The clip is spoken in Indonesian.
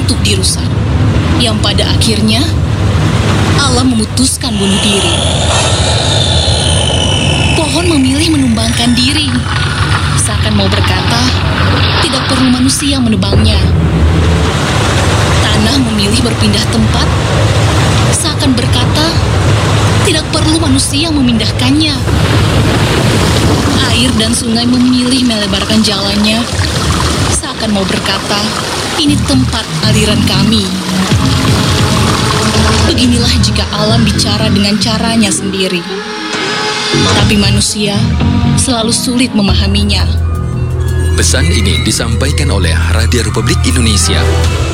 untuk dirusak, yang pada akhirnya alam memutuskan bunuh diri. Pohon memilih menumbangkan diri, seakan mau berkata, tidak perlu manusia menebangnya. Tanah memilih berpindah tempat, seakan berkata, tidak perlu manusia memindahkannya. Air dan sungai memilih melebarkan jalannya, seakan mau berkata, ini tempat aliran kami. Beginilah jika alam bicara dengan caranya sendiri. Tapi manusia selalu sulit memahaminya. Pesan ini disampaikan oleh Radio Republik Indonesia.